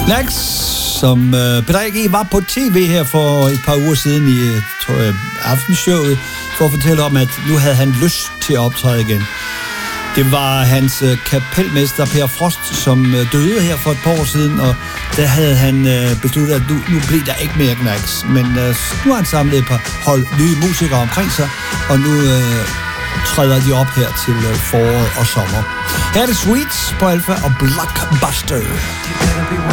Knax, som Peter A.G. var på tv her for et par uger siden i, tror jeg, aftenshowet, for at fortælle om, at nu havde han lyst til at optræde igen. Det var hans kapelmester Per Frost, som døde her for et par år siden, og der havde han besluttet, at nu blev der ikke mere Knax. Men nu har han samlet et par hold nye musikere omkring sig, og nu træder de op her til foråret og sommer. Her er det Sweets på Alpha og Blockbuster.